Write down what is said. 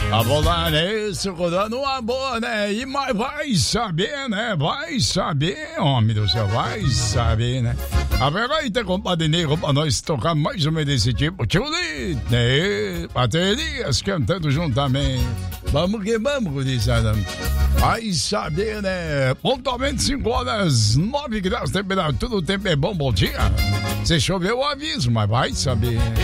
Falar isso, dando uma boa, né? E mas vai saber, né? Vai saber, homem do céu, vai saber, né? Aproveita, compadre Negro, pra nós tocar mais uma desse tipo. Tchuli, né? Baterias cantando junto também. Vamos que vamos, gurizada. Vai saber, né? Pontualmente 5 horas, 9 graus, temperatura, o tempo é bom dia. Se chover, eu aviso, mas vai saber.